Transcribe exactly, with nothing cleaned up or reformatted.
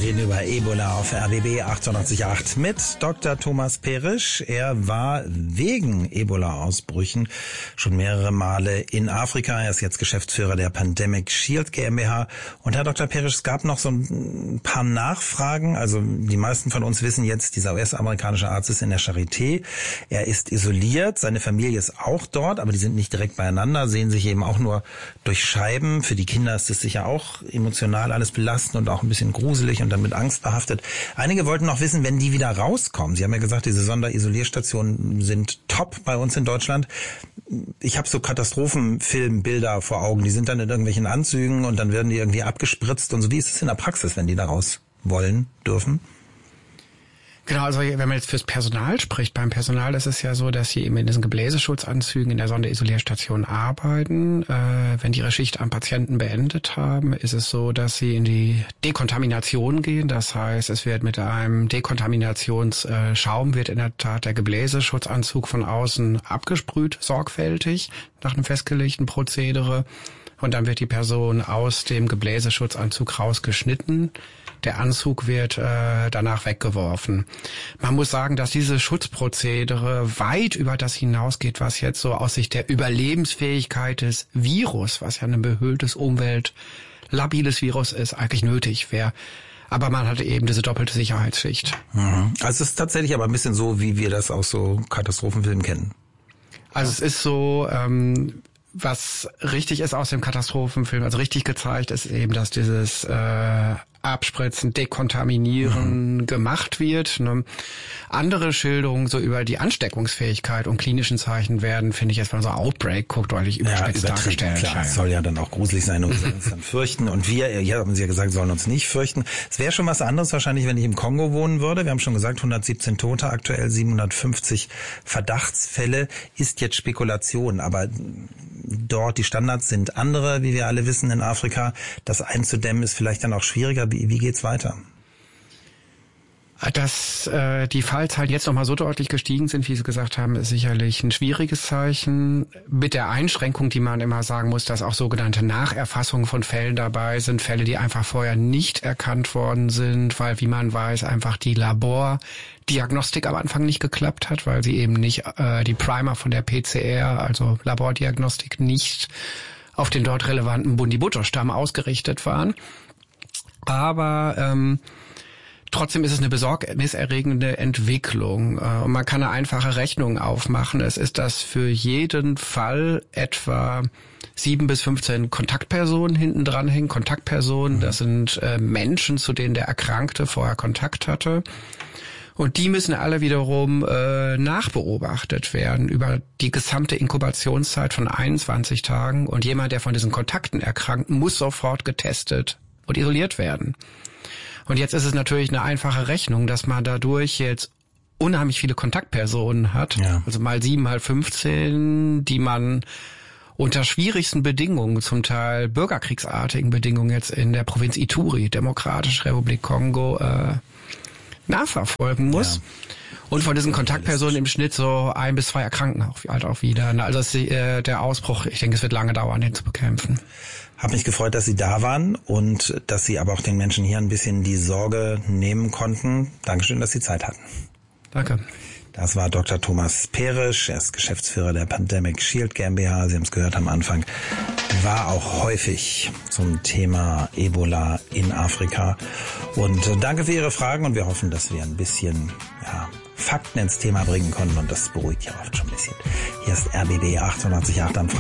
reden über Ebola auf R B B achtundachtzig Komma acht mit Doktor Thomas Perisch. Er war wegen Ebola-Ausbrüchen schon mehrere Male in Afrika. Er ist jetzt Geschäftsführer der Pandemic Shield GmbH. Und Herr Doktor Perisch, es gab noch so ein paar Nachfragen. Also die meisten von uns wissen jetzt, dieser U S-amerikanische Arzt ist in der Charité. Er ist isoliert, seine Familie ist auch dort, aber die sind nicht direkt beieinander, sehen sich eben auch nur durch Scheiben. Für die Kinder ist es sicher auch emotional alles belastend und auch ein bisschen gruselig und dann mit Angst behaftet. Einige wollten noch wissen, wenn die wieder rauskommen. Sie haben ja gesagt, diese Sonderisolierstationen sind top bei uns in Deutschland. Ich habe so Katastrophenfilmbilder vor Augen. Die sind dann in irgendwelchen Anzügen und dann werden die irgendwie abgespritzt und so. Wie ist es in der Praxis, wenn die da raus wollen, dürfen? Genau, also wenn man jetzt fürs Personal spricht, beim Personal ist es ja so, dass sie eben in diesen Gebläseschutzanzügen in der Sonderisolierstation arbeiten. Äh, wenn die ihre Schicht am Patienten beendet haben, ist es so, dass sie in die Dekontamination gehen. Das heißt, es wird mit einem Dekontaminationsschaum wird in der Tat der Gebläseschutzanzug von außen abgesprüht, sorgfältig, nach einem festgelegten Prozedere. Und dann wird die Person aus dem Gebläseschutzanzug rausgeschnitten. Der Anzug wird äh, danach weggeworfen. Man muss sagen, dass diese Schutzprozedere weit über das hinausgeht, was jetzt so aus Sicht der Überlebensfähigkeit des Virus, was ja ein behülltes, umweltlabiles Virus ist, eigentlich nötig wäre. Aber man hat eben diese doppelte Sicherheitsschicht. Mhm. Also es ist tatsächlich aber ein bisschen so, wie wir das aus so Katastrophenfilmen kennen. Also es ist so... Ähm, Was richtig ist aus dem Katastrophenfilm, also richtig gezeigt, ist eben, dass dieses äh, Abspritzen, Dekontaminieren mhm. gemacht wird. Ne? Andere Schilderungen so über die Ansteckungsfähigkeit und klinischen Zeichen werden, finde ich jetzt, wenn man so Outbreak guckt, deutlich überspitzt ja, dargestellt. Klar, es soll ja dann auch gruselig sein und wir sollen uns dann fürchten. Und wir, ja, haben Sie ja gesagt, sollen uns nicht fürchten. Es wäre schon was anderes wahrscheinlich, wenn ich im Kongo wohnen würde. Wir haben schon gesagt, hundertsiebzehn Tote, aktuell siebenhundertfünfzig Verdachtsfälle. Ist jetzt Spekulation, aber dort die Standards sind andere, wie wir alle wissen, in Afrika. Das einzudämmen ist vielleicht dann auch schwieriger. Wie, wie geht's weiter? Dass äh, die Fallzahlen jetzt nochmal so deutlich gestiegen sind, wie Sie gesagt haben, ist sicherlich ein schwieriges Zeichen. Mit der Einschränkung, die man immer sagen muss, dass auch sogenannte Nacherfassungen von Fällen dabei sind. Fälle, die einfach vorher nicht erkannt worden sind, weil, wie man weiß, einfach die Labordiagnostik am Anfang nicht geklappt hat, weil sie eben nicht äh, die Primer von der P C R, also Labordiagnostik, nicht auf den dort relevanten Bundibugyo-Stamm ausgerichtet waren. Aber ähm, trotzdem ist es eine besorgniserregende Entwicklung und man kann eine einfache Rechnung aufmachen. Es ist, dass für jeden Fall etwa sieben bis fünfzehn Kontaktpersonen hinten dran hängen. Kontaktpersonen, das sind äh, Menschen, zu denen der Erkrankte vorher Kontakt hatte. Und die müssen alle wiederum äh, nachbeobachtet werden über die gesamte Inkubationszeit von einundzwanzig Tagen. Und jemand, der von diesen Kontakten erkrankt, muss sofort getestet und isoliert werden. Und jetzt ist es natürlich eine einfache Rechnung, dass man dadurch jetzt unheimlich viele Kontaktpersonen hat, ja. Also mal sieben, mal fünfzehn, die man unter schwierigsten Bedingungen, zum Teil bürgerkriegsartigen Bedingungen jetzt in der Provinz Ituri, Demokratische Republik Kongo, äh, nachverfolgen muss. Ja. Und von diesen Kontaktpersonen im Schnitt so ein bis zwei erkranken auch, halt auch wieder. Also das, äh, der Ausbruch, ich denke, es wird lange dauern, den zu bekämpfen. Hab mich gefreut, dass Sie da waren und dass Sie aber auch den Menschen hier ein bisschen die Sorge nehmen konnten. Dankeschön, dass Sie Zeit hatten. Danke. Das war Doktor Thomas Perisch. Er ist Geschäftsführer der Pandemic Shield GmbH. Sie haben es gehört am Anfang. War auch häufig zum Thema Ebola in Afrika. Und danke für Ihre Fragen und wir hoffen, dass wir ein bisschen ja, Fakten ins Thema bringen konnten und das beruhigt ja oft schon ein bisschen. Hier ist R B B achtundachtzig Komma acht am Freitag.